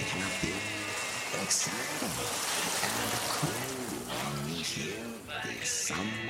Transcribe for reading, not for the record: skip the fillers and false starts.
happy, excited, and cool when you hear the sun